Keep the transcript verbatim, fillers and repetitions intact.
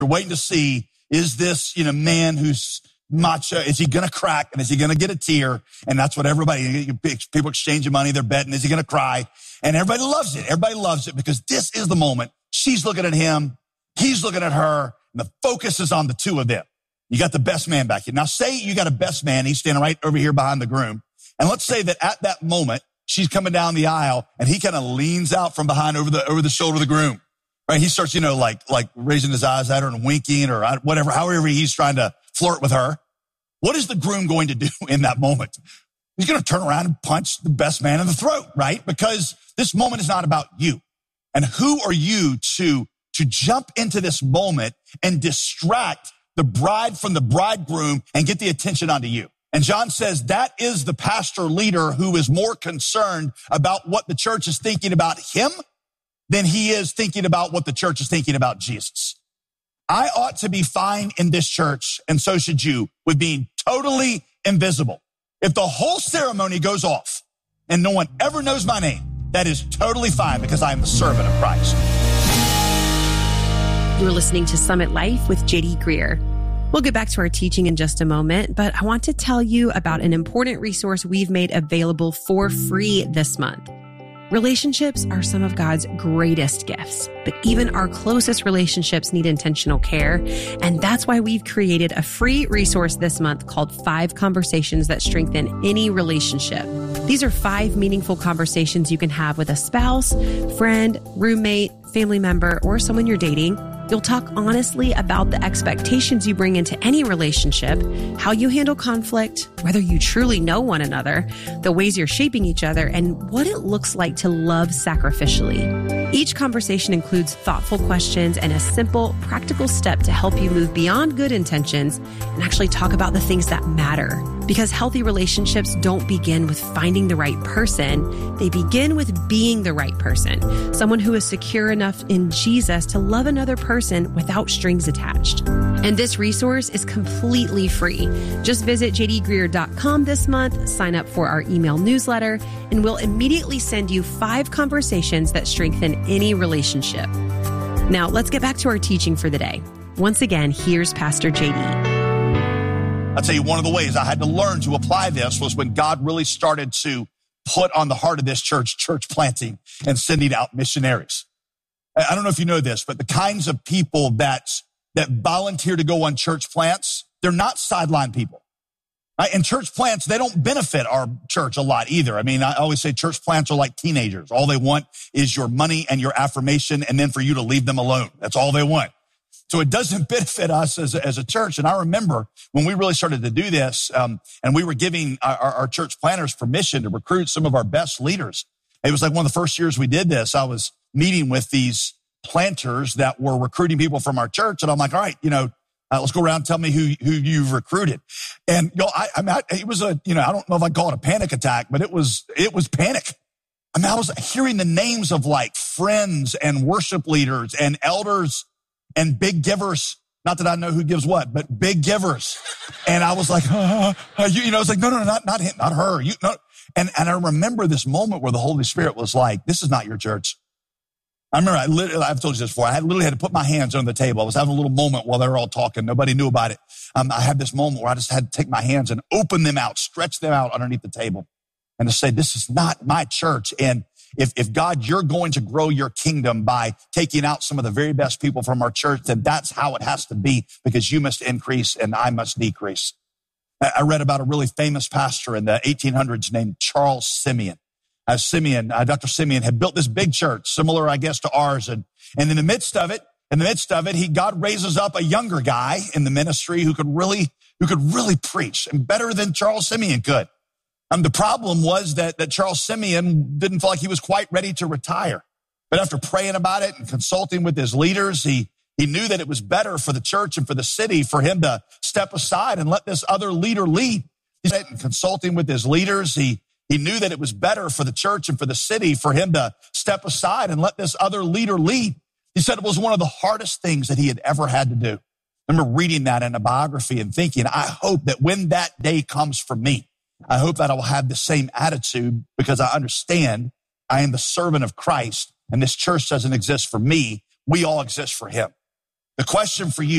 You're waiting to see, is this, you know, man who's macho, is he going to crack and is he going to get a tear? And that's what everybody, people exchanging money, they're betting, is he going to cry? And everybody loves it. Everybody loves it because this is the moment. She's looking at him. He's looking at her. And the focus is on the two of them. You got the best man back here. Now say you got a best man. He's standing right over here behind the groom. And let's say that at that moment, she's coming down the aisle and he kind of leans out from behind over the, over the shoulder of the groom. Right? He starts, you know, like, like raising his eyes at her and winking or whatever, however he's trying to flirt with her. What is the groom going to do in that moment? He's going to turn around and punch the best man in the throat, right? Because this moment is not about you. And who are you to, to jump into this moment and distract the bride from the bridegroom and get the attention onto you? And John says that is the pastor leader who is more concerned about what the church is thinking about him than he is thinking about what the church is thinking about Jesus. I ought to be fine in this church, and so should you, with being totally invisible. If the whole ceremony goes off and no one ever knows my name, that is totally fine because I am the servant of Christ. You're listening to Summit Life with J D Greear. We'll get back to our teaching in just a moment, but I want to tell you about an important resource we've made available for free this month. Relationships are some of God's greatest gifts, but even our closest relationships need intentional care. And that's why we've created a free resource this month called Five Conversations That Strengthen Any Relationship. These are five meaningful conversations you can have with a spouse, friend, roommate, family member, or someone you're dating. You'll talk honestly about the expectations you bring into any relationship, how you handle conflict, whether you truly know one another, the ways you're shaping each other, and what it looks like to love sacrificially. Each conversation includes thoughtful questions and a simple, practical step to help you move beyond good intentions and actually talk about the things that matter. Because healthy relationships don't begin with finding the right person. They begin with being the right person. Someone who is secure enough in Jesus to love another person without strings attached. And this resource is completely free. Just visit j d greear dot com this month, sign up for our email newsletter, and we'll immediately send you five conversations that strengthen any relationship. Now, let's get back to our teaching for the day. Once again, here's Pastor J D. I'll tell you, one of the ways I had to learn to apply this was when God really started to put on the heart of this church, church planting and sending out missionaries. I don't know if you know this, but the kinds of people that, that volunteer to go on church plants, they're not sideline people. Right? And church plants, they don't benefit our church a lot either. I mean, I always say church plants are like teenagers. All they want is your money and your affirmation and then for you to leave them alone. That's all they want. So it doesn't benefit us as a, as a church. And I remember when we really started to do this, um, and we were giving our, our church planners permission to recruit some of our best leaders. It was like one of the first years we did this. I was meeting with these planters that were recruiting people from our church. And I'm like, all right, you know, uh, let's go around and tell me who, who you've recruited. And, you know, I, I mean, I, it was a, you know, I don't know if I'd call it a panic attack, but it was, it was panic. I mean, I was hearing the names of like friends and worship leaders and elders and big givers. Not that I know who gives what, but big givers. And I was like, uh, uh, you, you know, I was like, no, no, no, not, not him, not her. You no. And, and I remember this moment where the Holy Spirit was like, this is not your church. I remember I literally, I've told you this before. I had literally had to put my hands on the table. I was having a little moment while they were all talking. Nobody knew about it. Um, I had this moment where I just had to take my hands and open them out, stretch them out underneath the table and to say, this is not my church. And If, if God, you're going to grow your kingdom by taking out some of the very best people from our church, then that's how it has to be because you must increase and I must decrease. I read about a really famous pastor in the eighteen hundreds named Charles Simeon. As Simeon, uh, Doctor Simeon had built this big church, similar, I guess, to ours. And, and in the midst of it, in the midst of it, he, God raises up a younger guy in the ministry who could really, who could really preach and better than Charles Simeon could. Um, the problem was that, that Charles Simeon didn't feel like he was quite ready to retire. But after praying about it and consulting with his leaders, he, he knew that it was better for the church and for the city for him to step aside and let this other leader lead. He said, and consulting with his leaders, he, he knew that it was better for the church and for the city for him to step aside and let this other leader lead. He said it was one of the hardest things that he had ever had to do. I remember reading that in a biography and thinking, I hope that when that day comes for me, I hope that I will have the same attitude because I understand I am the servant of Christ and this church doesn't exist for me. We all exist for him. The question for you